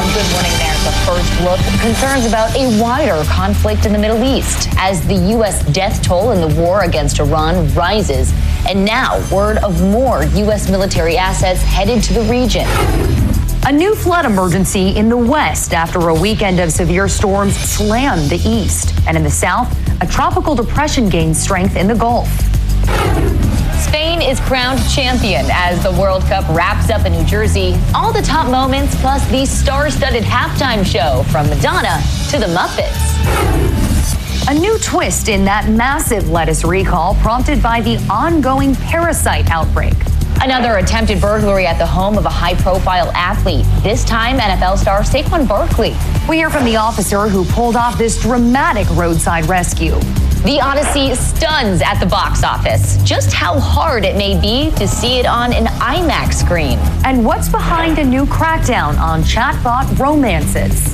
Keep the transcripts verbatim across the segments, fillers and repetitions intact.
Good morning there. The first look, concerns about a wider conflict in the Middle East as the U S death toll in the war against Iran rises. And now, word of more U S military assets headed to the region. A new flood emergency in the west after a weekend of severe storms slammed the east. And in the south, a tropical depression gained strength in the Gulf. Spain is crowned champion as the World Cup wraps up in New Jersey. All the top moments, plus the star-studded halftime show from Madonna to the Muppets. A new twist in that massive lettuce recall prompted by the ongoing parasite outbreak. Another attempted burglary at the home of a high-profile athlete, this time N F L star Saquon Barkley. We hear from the officer who pulled off this dramatic roadside rescue. The Odyssey stuns at the box office. Just how hard it may be to see it on an IMAX screen. And what's behind a new crackdown on chatbot romances?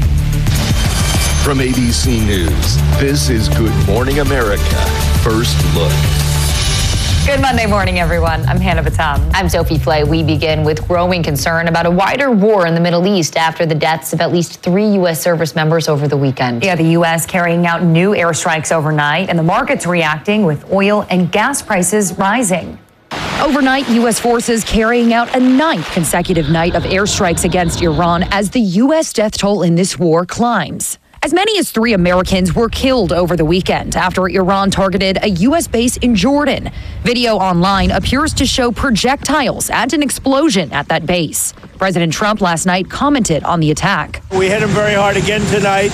From A B C News, this is Good Morning America. First Look. Good Monday morning, everyone. I'm Hannah Batam. I'm Sophie Flay. We begin with growing concern about a wider war in the Middle East after the deaths of at least three U S service members over the weekend. Yeah, the U S carrying out new airstrikes overnight, and the market's reacting with oil and gas prices rising. Overnight, U S forces carrying out a ninth consecutive night of airstrikes against Iran as the U S death toll in this war climbs. As many as three Americans were killed over the weekend after Iran targeted a U S base in Jordan. Video online appears to show projectiles and an explosion at that base. President Trump last night commented on the attack. We hit him very hard again tonight,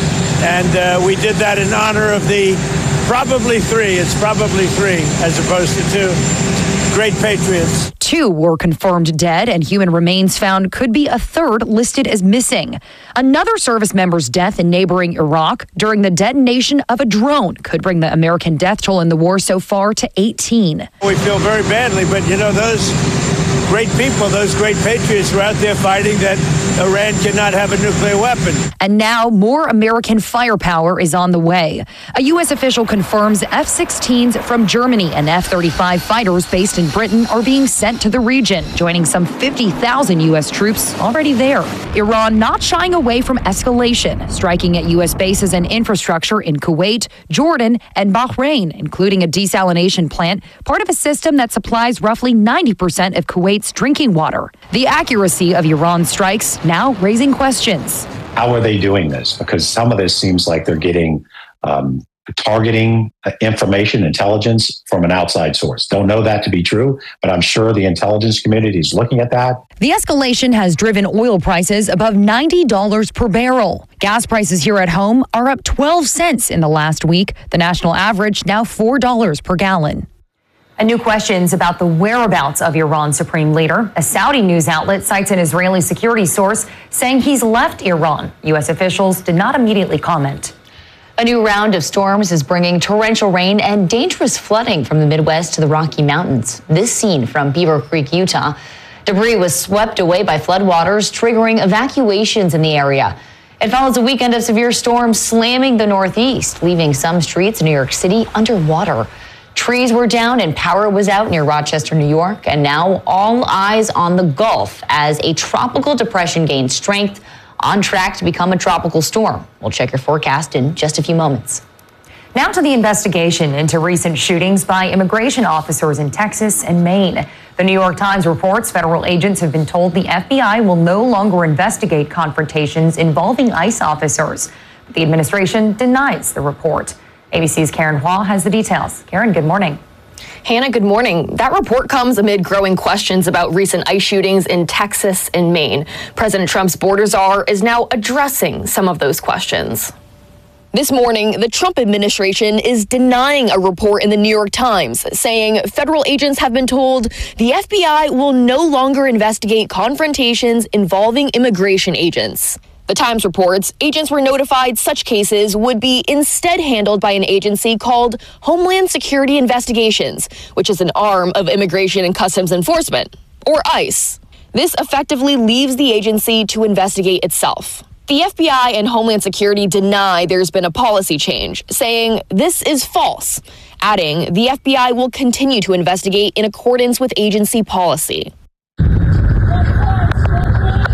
and uh, we did that in honor of the probably three, it's probably three as opposed to two, great patriots. Two were confirmed dead, and human remains found could be a third listed as missing. Another service member's death in neighboring Iraq during the detonation of a drone could bring the American death toll in the war so far to eighteen. We feel very badly, but you know, those great people, those great patriots were out there fighting that Iran cannot have a nuclear weapon. And now more American firepower is on the way. A U S official confirms F sixteens from Germany and F thirty-five fighters based in Britain are being sent to the region, joining some fifty thousand U S troops already there. Iran not shying away from escalation, striking at U S bases and infrastructure in Kuwait, Jordan, and Bahrain, including a desalination plant, part of a system that supplies roughly ninety percent of Kuwait's drinking water. The accuracy of Iran's strikes now raising questions. How are they doing this? Because some of this seems like they're getting um, targeting information, intelligence from an outside source. Don't know that to be true, but I'm sure the intelligence community is looking at that. The escalation has driven oil prices above ninety dollars per barrel. Gas prices here at home are up twelve cents in the last week. The national average now four dollars per gallon. And new questions about the whereabouts of Iran's supreme leader. A Saudi news outlet cites an Israeli security source saying he's left Iran. U S officials did not immediately comment. A new round of storms is bringing torrential rain and dangerous flooding from the Midwest to the Rocky Mountains. This scene from Beaver Creek, Utah. Debris was swept away by floodwaters, triggering evacuations in the area. It follows a weekend of severe storms slamming the Northeast, leaving some streets in New York City underwater. Trees were down and power was out near Rochester, New York. And now all eyes on the Gulf as a tropical depression gains strength, on track to become a tropical storm. We'll check your forecast in just a few moments. Now to the investigation into recent shootings by immigration officers in Texas and Maine. The New York Times reports federal agents have been told the F B I will no longer investigate confrontations involving ICE officers. The administration denies the report. A B C's Karen Hua has the details. Karen, good morning. Hannah, good morning. That report comes amid growing questions about recent ICE shootings in Texas and Maine. President Trump's border czar is now addressing some of those questions. This morning, the Trump administration is denying a report in the New York Times, saying federal agents have been told the F B I will no longer investigate confrontations involving immigration agents. The Times reports agents were notified such cases would be instead handled by an agency called Homeland Security Investigations, which is an arm of Immigration and Customs Enforcement, or ICE. This effectively leaves the agency to investigate itself. The F B I and Homeland Security deny there's been a policy change, saying this is false, adding the F B I will continue to investigate in accordance with agency policy.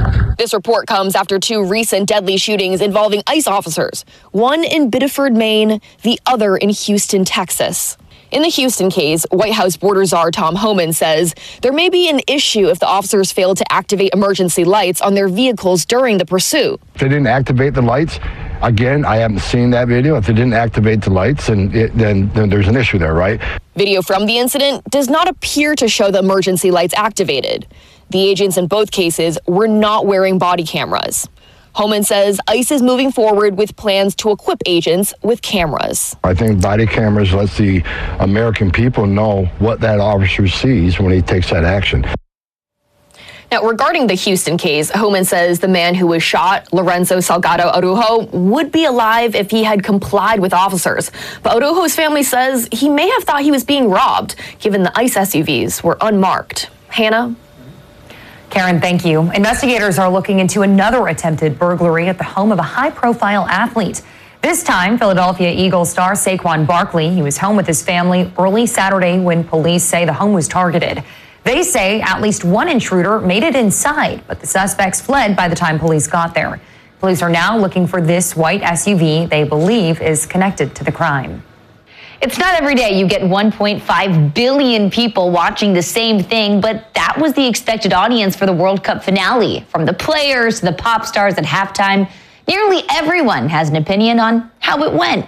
This report comes after two recent deadly shootings involving ICE officers, one in Biddeford, Maine, the other in Houston, Texas. In the Houston case, White House border czar Tom Homan says there may be an issue if the officers failed to activate emergency lights on their vehicles during the pursuit. If they didn't activate the lights, again, I haven't seen that video. If they didn't activate the lights, and it, then, then there's an issue there, right? Video from the incident does not appear to show the emergency lights activated. The agents in both cases were not wearing body cameras. Homan says ICE is moving forward with plans to equip agents with cameras. I think body cameras lets the American people know what that officer sees when he takes that action. Now, regarding the Houston case, Homan says the man who was shot, Lorenzo Salgado Arujo, would be alive if he had complied with officers. But Arujo's family says he may have thought he was being robbed, given the ICE S U Vs were unmarked. Hannah? Karen, thank you. Investigators are looking into another attempted burglary at the home of a high-profile athlete. This time, Philadelphia Eagles star Saquon Barkley. He was home with his family early Saturday when police say the home was targeted. They say at least one intruder made it inside, but the suspects fled by the time police got there. Police are now looking for this white S U V they believe is connected to the crime. It's not every day you get one point five billion people watching the same thing, but that was the expected audience for the World Cup finale. From the players to the pop stars at halftime, nearly everyone has an opinion on how it went.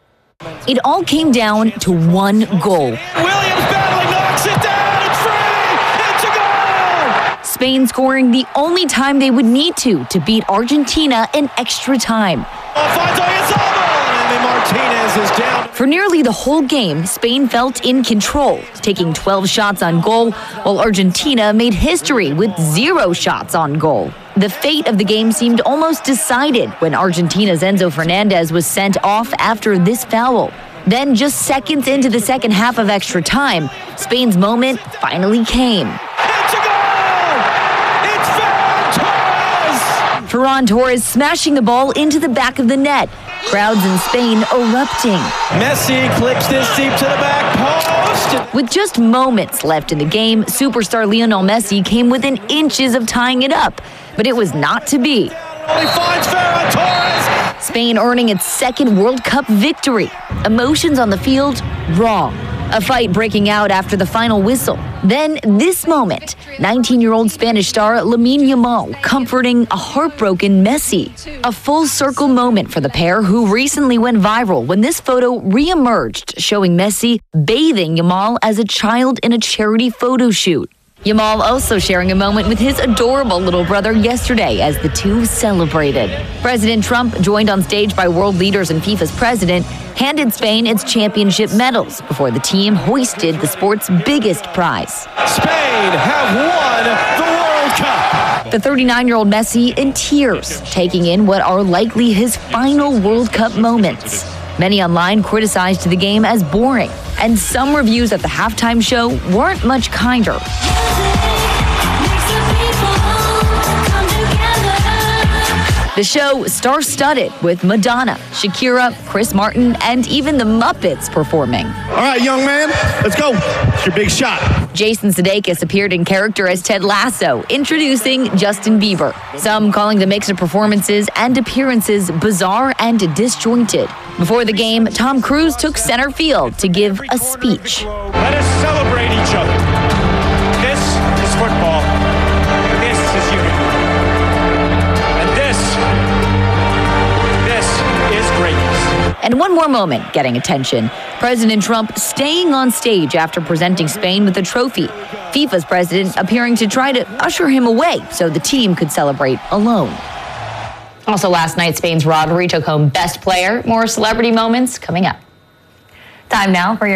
It all came down to one goal. Williams battling, knocks it down, it's free, it's a goal! Spain scoring the only time they would need to to beat Argentina in extra time. Oh, finds Oyarzabal, and then Martinez is down. For nearly the whole game, Spain felt in control, taking twelve shots on goal, while Argentina made history with zero shots on goal. The fate of the game seemed almost decided when Argentina's Enzo Fernandez was sent off after this foul. Then, just seconds into the second half of extra time, Spain's moment finally came. It's a goal! It's Ferran Torres! Ferran Torres smashing the ball into the back of the net. Crowds in Spain erupting. Messi clicks this deep to the back post. With just moments left in the game, superstar Lionel Messi came within inches of tying it up, but it was not to be. He finds Ferran Torres. Spain earning its second World Cup victory. Emotions on the field, raw. A fight breaking out after the final whistle. Then this moment, nineteen-year-old Spanish star Lamine Yamal comforting a heartbroken Messi. A full circle moment for the pair who recently went viral when this photo re-emerged showing Messi bathing Yamal as a child in a charity photo shoot. Yamal also sharing a moment with his adorable little brother yesterday as the two celebrated. President Trump, joined on stage by world leaders and FIFA's president, handed Spain its championship medals before the team hoisted the sport's biggest prize. Spain have won the World Cup. The thirty-nine-year-old Messi in tears, taking in what are likely his final World Cup moments. Many online criticized the game as boring, and some reviews at the halftime show weren't much kinder. The show star-studded with Madonna, Shakira, Chris Martin, and even the Muppets performing. All right, young man, let's go. It's your big shot. Jason Sudeikis appeared in character as Ted Lasso, introducing Justin Bieber. Some calling the mix of performances and appearances bizarre and disjointed. Before the game, Tom Cruise took center field to give a speech. Let us celebrate each other. This is football. This is unity. And this, this is greatness. And one more moment getting attention. President Trump staying on stage after presenting Spain with a trophy. FIFA's president appearing to try to usher him away so the team could celebrate alone. Also last night, Spain's Rodri took home Best Player. More celebrity moments coming up. Time now for your